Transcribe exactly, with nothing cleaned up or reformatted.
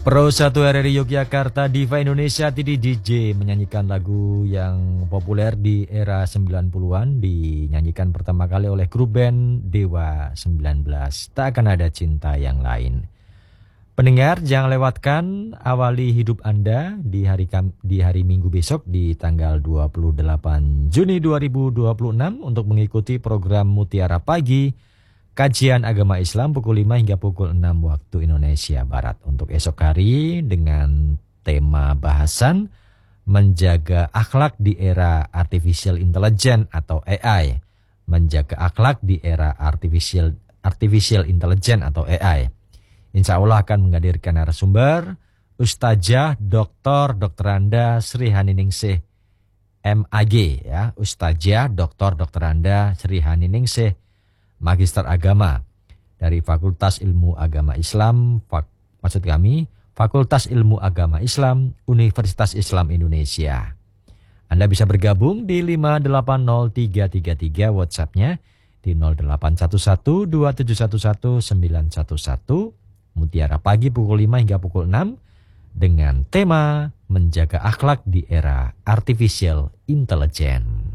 Pro satu R R I Yogyakarta, Diva Indonesia Titi D J menyanyikan lagu yang populer di era sembilan puluhan, dinyanyikan pertama kali oleh grup band Dewa sembilan belas. Tak akan ada cinta yang lain. Pendengar, jangan lewatkan awali hidup Anda di hari di hari Minggu besok di tanggal dua puluh delapan Juni dua ribu dua puluh enam untuk mengikuti program Mutiara Pagi, kajian agama Islam pukul lima hingga pukul enam waktu Indonesia Barat. Untuk esok hari dengan tema bahasan menjaga akhlak di era artificial intelligence atau A I. Menjaga akhlak di era artificial artificial intelligence atau A I. Insya Allah akan menghadirkan narasumber Ustazah Doktor Dokteranda Sri Haniningsih M A G ya, Ustazah Doktor Dokteranda Sri Haniningsih Magister Agama dari Fakultas Ilmu Agama Islam, fak, maksud kami Fakultas Ilmu Agama Islam Universitas Islam Indonesia. Anda bisa bergabung di lima delapan nol tiga tiga tiga, WhatsApp-nya di nol delapan satu satu dua tujuh satu satu sembilan satu satu. Mutiara Pagi pukul lima hingga pukul enam dengan tema menjaga akhlak di era artificial intelligence.